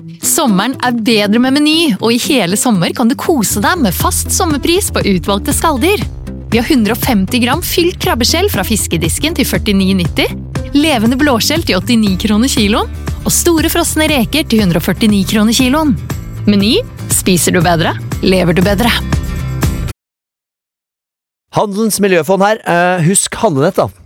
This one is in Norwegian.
Sommeren bedre med Meny, og i hele sommer kan du kose deg med fast sommerpris på utvalgte skalldyr. Vi har 150 gram fylt krabbeskjell fra fiskedisken til 49,90, levende blåskjell til 89 kroner kiloen, og store frosne reker til 149 kroner kiloen. Meny, spiser du bedre, lever du bedre. Handelens miljøfond her. Husk handlenett da.